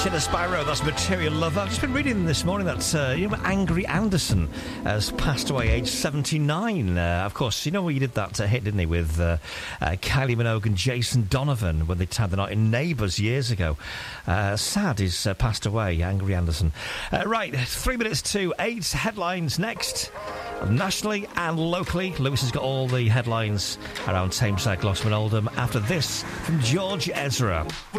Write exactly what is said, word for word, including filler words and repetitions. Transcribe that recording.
Sheila Spyro, that's Material Lover. I've just been reading this morning that uh, you know, Angry Anderson has passed away aged seventy-nine. Uh, of course, you know he did that uh, hit, didn't he, with uh, uh, Kylie Minogue and Jason Donovan when they tied the knot in Neighbours years ago. Uh, sad he's uh, passed away, Angry Anderson. Uh, right, three minutes to eight. Headlines next. Nationally and locally, Lewis has got all the headlines around Tameside, Gloucester and Oldham. After this, from George Ezra.